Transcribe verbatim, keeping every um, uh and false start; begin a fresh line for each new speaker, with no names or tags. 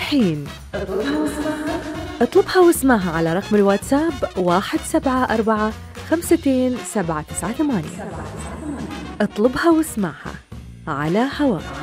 الحين اطلبها واسمعها على رقم الواتساب واحد سبعة أربعة خمستين سبعة تسعة ثمانية. اطلبها واسمعها على هواك.